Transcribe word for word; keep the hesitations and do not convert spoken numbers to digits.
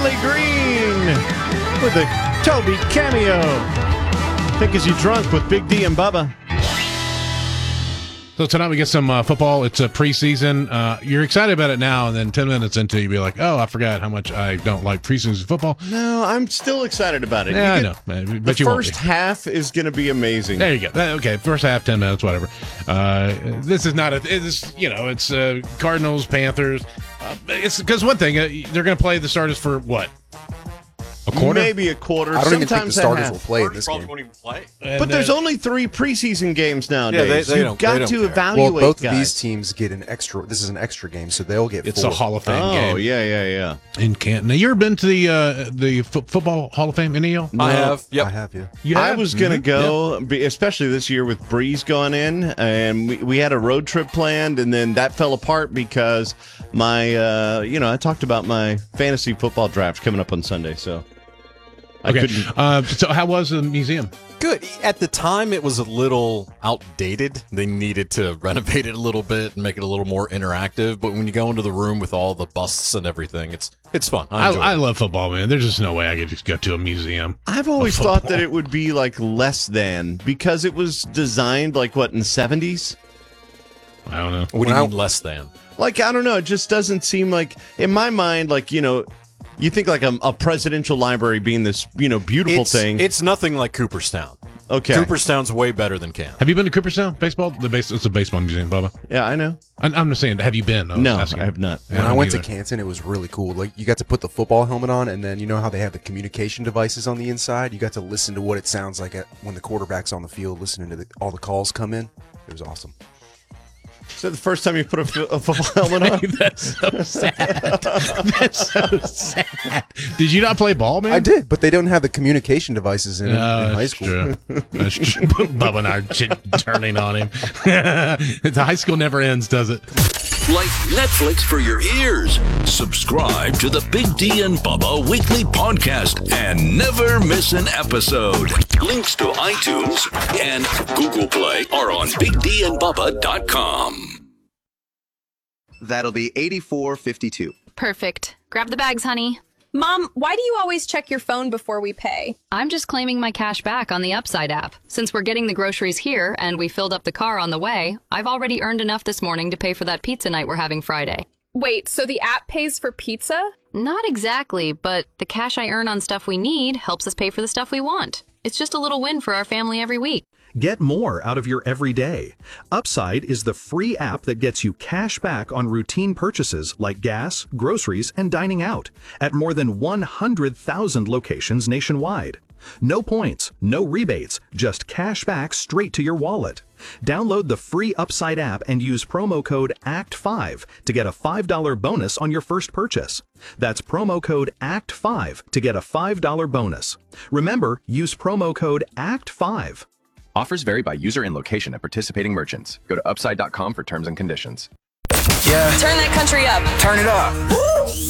Kelly Green with a Toby cameo. Think Is You Drunk with Big D and Bubba. So tonight we get some uh, football. It's a preseason. Uh, you're excited about it now, and then ten minutes into it, you'll be like, oh, I forgot how much I don't like preseason football. No, I'm still excited about it. Yeah, I You know. get- But the you won't first be. half is going to be amazing. There you go. Uh, Okay, first half, ten minutes, whatever. Uh, this is not a. It's you know, it's uh, Cardinals, Panthers. Uh, it's because one thing uh, they're going to play the starters for what? A quarter? Maybe a quarter. I don't even think the Sometimes a starters half. will play in this Probably game. won't even play. And, But there's uh, only three preseason games nowadays. they You've don't- got they don't to care. evaluate Well, both guys. of these teams get an extra. This is an extra game, so they'll get. it's four. a Hall of Fame Oh, game yeah, yeah, yeah. in Canton. Now, you ever been to the uh, the fo- football Hall of Fame in Neil? I have. Yep. I have you. You I have? was going to Mhm. go, be- especially this year with Breeze going in, and we, we had a road trip planned, and then that fell apart because my, uh, you know, I talked about my fantasy football draft coming up on Sunday, so I Okay. couldn't. Uh, so how was the museum? Good. At the time, it was a little outdated. They needed to renovate it a little bit and make it a little more interactive. But when you go into the room with all the busts and everything, it's it's fun. I, I, enjoy I it. love football, man. There's just no way I could just go to a museum. I've always of thought football. that it would be like less than because it was designed like what in the seventies. I don't know. What do you When I- mean less than? Like I don't know, it just doesn't seem like in my mind like you know. You think like a, a presidential library being this, you know, beautiful It's, thing. it's nothing like Cooperstown. Okay. Cooperstown's way better than Canton. Have you been to Cooperstown baseball? The base, it's a baseball museum, Bubba. Yeah, I know. I'm, I'm just saying, have you been? was No, asking. I have not. Yeah, When I don't went to either. Canton, it was really cool. Like you got to put the football helmet on, and then you know how they have the communication devices on the inside. You got to listen to what it sounds like at, when the quarterback's on the field, listening to the, all the calls come in. It was awesome. Is that the first time you put a, fi- a football helmet on? That's so sad. That's so sad. Did you not play ball, man? I did, but they don't have the communication devices in, No, in high that's school. true. That's true. Bubba and I are ch- turning on him. The high school never ends, does it? Like Netflix for your ears. Subscribe to the Big D and Bubba weekly podcast and never miss an episode. Links to iTunes and Google Play are on big d and bubba dot com. That'll be eighty-four fifty-two. Perfect. Grab the bags, honey. Mom, why do you always check your phone before we pay? I'm just claiming my cash back on the Upside app. Since we're getting the groceries here and we filled up the car on the way, I've already earned enough this morning to pay for that pizza night we're having Friday. Wait, so the app pays for pizza? Not exactly, but the cash I earn on stuff we need helps us pay for the stuff we want. It's just a little win for our family every week. Get more out of your everyday. Upside is the free app that gets you cash back on routine purchases like gas, groceries, and dining out at more than one hundred thousand locations nationwide. No points, no rebates, just cash back straight to your wallet. Download the free Upside app and use promo code A C T five to get a five dollar bonus on your first purchase. That's promo code A C T five to get a five dollar bonus. Remember, use promo code A C T five. Offers vary by user and location at participating merchants. Go to upside dot com for terms and conditions. Yeah. Turn that country up. Turn it up.